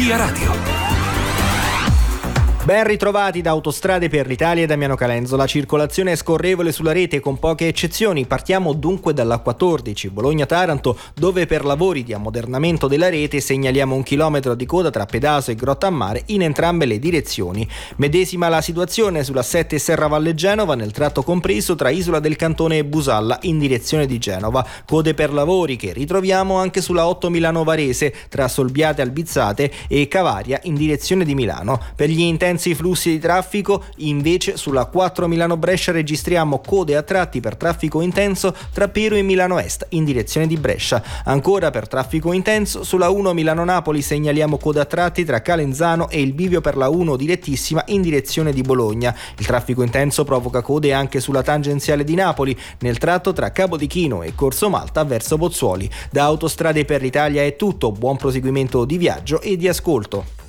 Via Radio. Ben ritrovati da Autostrade per l'Italia e Damiano Calenzo. La circolazione è scorrevole sulla rete con poche eccezioni. Partiamo dunque dalla 14 Bologna-Taranto, dove per lavori di ammodernamento della rete segnaliamo 1 chilometro di coda tra Pedaso e Grottammare in entrambe le direzioni. Medesima la situazione sulla 7 Serravalle Genova nel tratto compreso tra Isola del Cantone e Busalla in direzione di Genova. Code per lavori che ritroviamo anche sulla 8 Milano-Varese tra Solbiate Albizzate e Cavaria in direzione di Milano. Per gli intensi flussi di traffico invece sulla 4 Milano-Brescia registriamo code a tratti per traffico intenso tra Pero e Milano Est in direzione di Brescia. Ancora per traffico intenso sulla 1 Milano-Napoli segnaliamo code a tratti tra Calenzano e il bivio per la 1 direttissima in direzione di Bologna. Il traffico intenso provoca code anche sulla tangenziale di Napoli nel tratto tra Capodichino e Corso Malta verso Pozzuoli. Da Autostrade per l'Italia è tutto, buon proseguimento di viaggio e di ascolto.